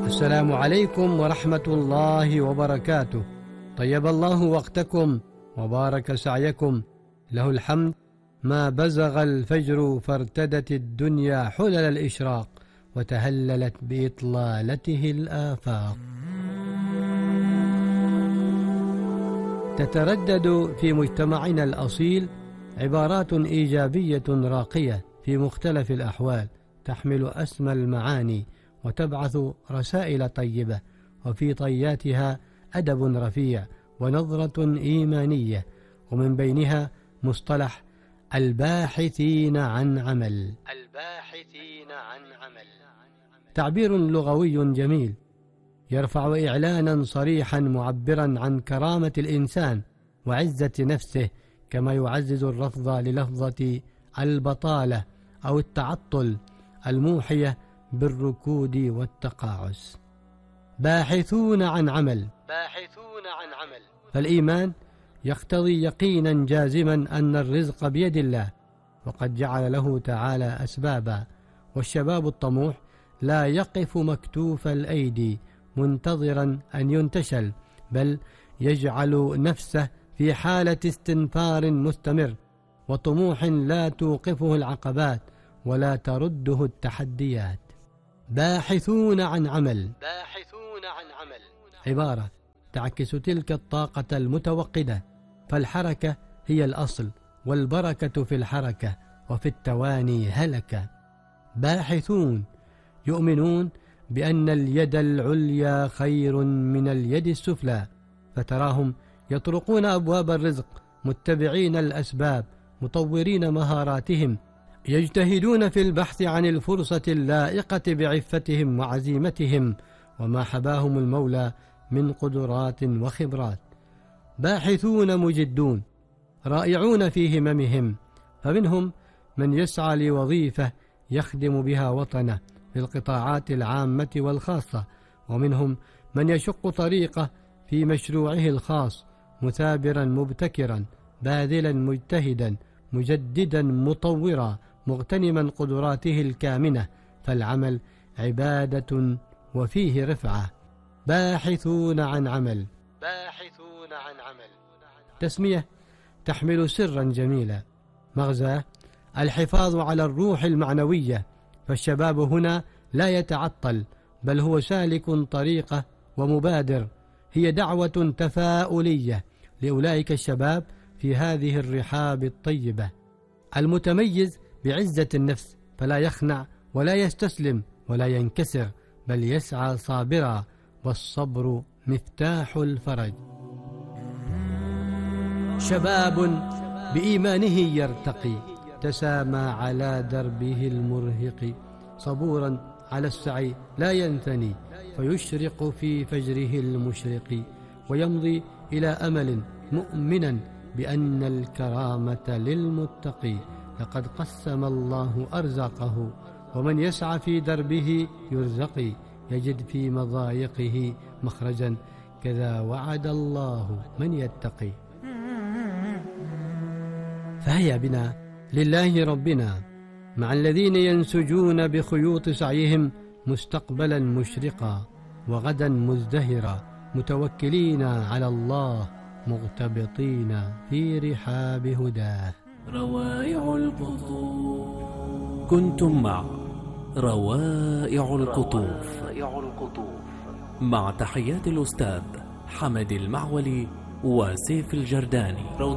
السلام عليكم ورحمة الله وبركاته. طيب الله وقتكم وبارك سعيكم. له الحمد ما بزغ الفجر فارتدت الدنيا حلل الإشراق وتهللت بإطلالته الآفاق. تتردد في مجتمعنا الأصيل عبارات إيجابية راقية في مختلف الأحوال، تحمل أسمى المعاني وتبعث رسائل طيبة، وفي طياتها أدب رفيع ونظرة إيمانية، ومن بينها مصطلح الباحثين عن عمل. تعبير لغوي جميل يرفع إعلانا صريحا معبرا عن كرامة الإنسان وعزة نفسه، كما يعزز اللفظ للفظة البطالة أو التعطل الموحية بالركود والتقاعس. باحثون عن عمل. فالإيمان يقتضي يقينا جازما أن الرزق بيد الله، وقد جعل له تعالى أسبابا، والشباب الطموح لا يقف مكتوف الأيدي منتظرا أن ينتشل، بل يجعل نفسه في حالة استنفار مستمر وطموح لا توقفه العقبات ولا ترده التحديات. باحثون عن عمل عبارة تعكس تلك الطاقة المتوقدة، فالحركة هي الأصل، والبركة في الحركة، وفي التواني هلكة. باحثون يؤمنون بأن اليد العليا خير من اليد السفلى، فتراهم يطرقون أبواب الرزق متبعين الأسباب، مطورين مهاراتهم، يجتهدون في البحث عن الفرصة اللائقة بعفتهم وعزيمتهم وما حباهم المولى من قدرات وخبرات. باحثون مجدون رائعون في هممهم، فمنهم من يسعى لوظيفة يخدم بها وطنه في القطاعات العامة والخاصة، ومنهم من يشق طريقه في مشروعه الخاص، مثابرا مبتكرا باذلا مجتهدا مجددا مطورا مغتنما قدراته الكامنة، فالعمل عبادة وفيه رفعة. باحثون عن عمل. تسمية تحمل سرا جميلا، مغزاه الحفاظ على الروح المعنوية، فالشباب هنا لا يتعطل، بل هو سالك طريقة ومبادر. هي دعوة تفاؤلية لأولئك الشباب في هذه الرحاب الطيبة، المتميز بعزة النفس، فلا يخنع ولا يستسلم ولا ينكسر، بل يسعى صابرا، والصبر مفتاح الفرج. شباب بإيمانه يرتقي، تسامى على دربه المرهق، صبورا على السعي لا ينثني، فيشرق في فجره المشرق، ويمضي إلى أمل مؤمنا بأن الكرامة للمتقي. لقد قسم الله أرزاقه، ومن يسعى في دربه يرزق، يجد في مضايقه مخرجا، كذا وعد الله من يتقي. فهيا بنا لله ربنا مع الذين ينسجون بخيوط سعيهم مستقبلا مشرقا وغدا مزدهرا، متوكلين على الله مغتبطين في رحاب هداه. روائع القطوف. كنتم مع روائع القطوف مع تحيات الأستاذ حمد المعولي وسيف الجرداني.